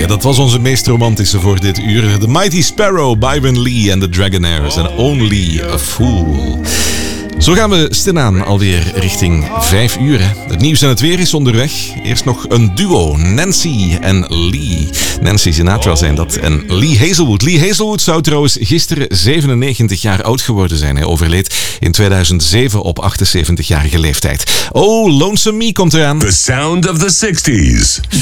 Ja, dat was onze meest romantische voor dit uur. The Mighty Sparrow, Byron Lee en The Dragonaires en Only a Fool. Zo gaan we stilaan alweer richting 5 uur. Hè. Het nieuws en het weer is onderweg. Eerst nog een duo, Nancy en Lee. Nancy Sinatra zijn dat en Lee Hazelwood. Lee Hazelwood zou trouwens gisteren 97 jaar oud geworden zijn. Hij overleed in 2007 op 78-jarige leeftijd. Oh, Lonesome Me komt eraan. The sound of the 60s.